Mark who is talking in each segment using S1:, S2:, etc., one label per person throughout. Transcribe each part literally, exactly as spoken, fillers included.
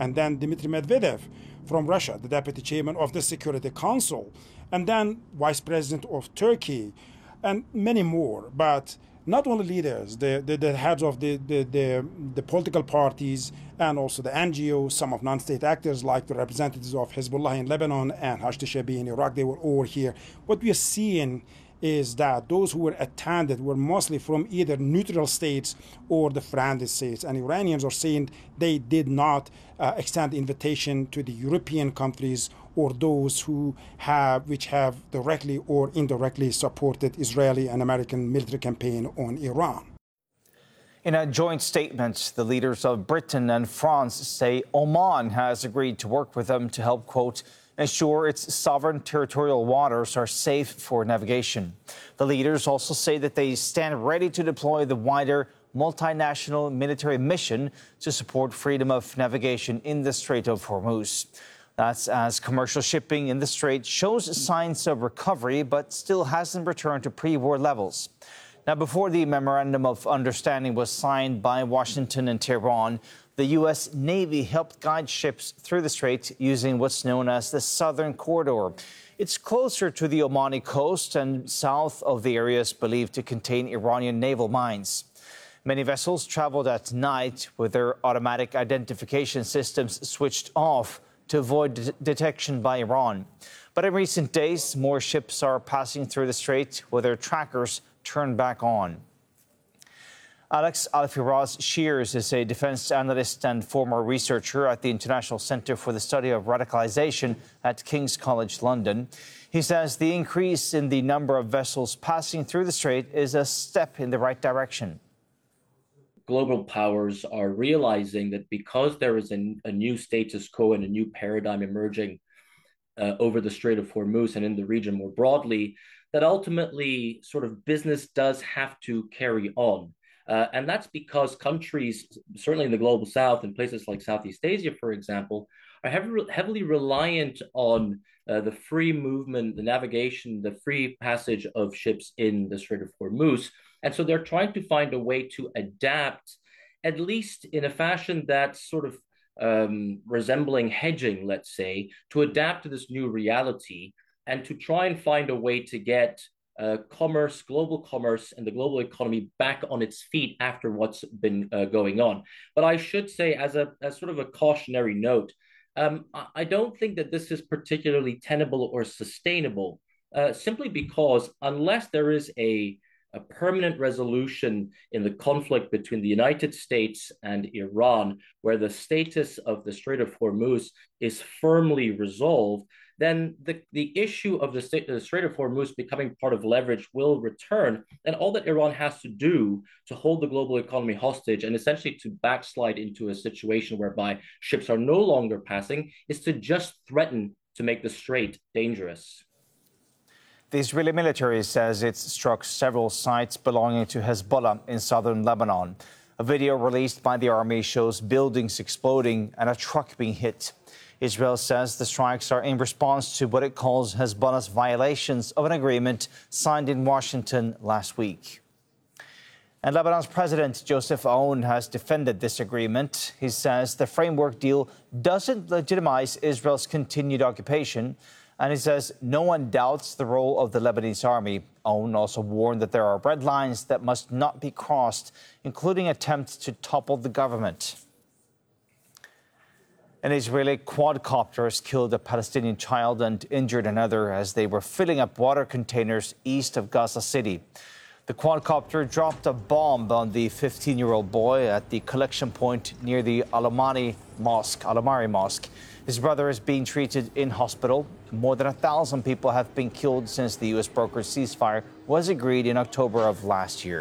S1: and then Dmitry Medvedev from Russia, the deputy chairman of the Security Council, and then vice president of Turkey, and many more. But not only leaders, the, the, the heads of the, the, the, the political parties and also the N G Os, some of non-state actors like the representatives of Hezbollah in Lebanon and Hashd Shabi in Iraq, they were all here. What we are seeing is that those who were attended were mostly from either neutral states or the friendly states. And Iranians are saying they did not uh, extend invitation to the European countries or those who have, which have directly or indirectly supported Israeli and American military campaign on Iran.
S2: In a joint statement, the leaders of Britain and France say Oman has agreed to work with them to help, quote, ensure its sovereign territorial waters are safe for navigation. The leaders also say that they stand ready to deploy the wider multinational military mission to support freedom of navigation in the Strait of Hormuz. That's as commercial shipping in the Strait shows signs of recovery, but still hasn't returned to pre-war levels. Now, before the Memorandum of Understanding was signed by Washington and Tehran, the U S Navy helped guide ships through the strait using what's known as the Southern Corridor. It's closer to the Omani coast and south of the areas believed to contain Iranian naval mines. Many vessels traveled at night with their automatic identification systems switched off to avoid de- detection by Iran. But in recent days, more ships are passing through the strait with their trackers turned back on. Alex Alfiraz Shears is a defense analyst and former researcher at the International Centre for the Study of Radicalization at King's College London. He says the increase in the number of vessels passing through the strait is a step in the right direction.
S3: Global powers are realizing that because there is a, a new status quo and a new paradigm emerging uh, over the Strait of Hormuz and in the region more broadly, that ultimately sort of business does have to carry on. Uh, and that's because countries, certainly in the global south and places like Southeast Asia, for example, are heavily, heavily reliant on uh, the free movement, the navigation, the free passage of ships in the Strait of Hormuz. And so they're trying to find a way to adapt, at least in a fashion that's sort of um, resembling hedging, let's say, to adapt to this new reality and to try and find a way to get Uh, commerce, global commerce, and the global economy back on its feet after what's been uh, going on. But I should say, as a as sort of a cautionary note, um, I don't think that this is particularly tenable or sustainable, uh, simply because unless there is a, a permanent resolution in the conflict between the United States and Iran, where the status of the Strait of Hormuz is firmly resolved, then the, the issue of the, state, the Strait of Hormuz becoming part of leverage will return. And all that Iran has to do to hold the global economy hostage and essentially to backslide into a situation whereby ships are no longer passing is to just threaten to make the strait dangerous.
S2: The Israeli military says it's struck several sites belonging to Hezbollah in southern Lebanon. A video released by the army shows buildings exploding and a truck being hit. Israel says the strikes are in response to what it calls Hezbollah's violations of an agreement signed in Washington last week. And Lebanon's President Joseph Aoun has defended this agreement. He says the framework deal doesn't legitimize Israel's continued occupation, and he says no one doubts the role of the Lebanese army. Aoun also warned that there are red lines that must not be crossed, including attempts to topple the government. An Israeli quadcopter has killed a Palestinian child and injured another as they were filling up water containers east of Gaza City. The quadcopter dropped a bomb on the fifteen-year-old boy at the collection point near the Al-Amani Mosque, Al-Amari Mosque. His brother is being treated in hospital. More than a thousand people have been killed since the U S brokered ceasefire was agreed in October of last year.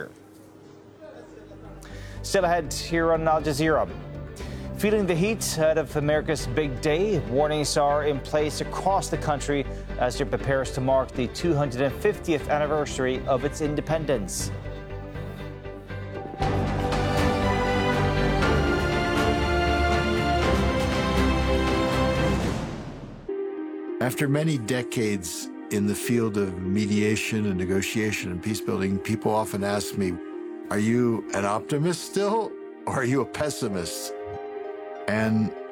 S2: Still ahead here on Al Jazeera. Feeling the heat ahead of America's big day, warnings are in place across the country as it prepares to mark the two hundred fiftieth anniversary of its independence.
S4: After many decades in the field of mediation and negotiation and peace building, people often ask me, are you an optimist still, or are you a pessimist? And